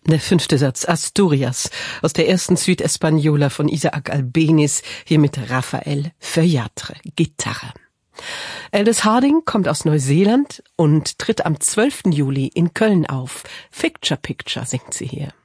Der 5. Satz, Asturias, aus der ersten Suite Española von Isaac Albéniz, hier mit Raphael Feuillatre, Gitarre. Aldous Harding kommt aus Neuseeland und tritt am 12. Juli in Köln auf. Picture Picture singt sie hier.